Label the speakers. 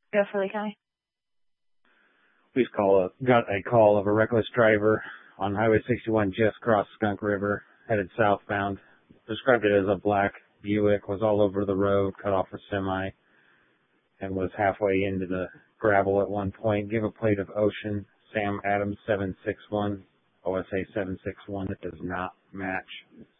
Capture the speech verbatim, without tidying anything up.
Speaker 1: Go for Lee County.
Speaker 2: Police call a, got a call of a reckless driver on Highway sixty-one just across Skunk River, headed southbound. Described it as a black Buick, was all over the road, cut off a semi, and was halfway into the gravel at one point. Give a plate of Ocean Sam Adams seven six one, O S A seven six one. It does not match.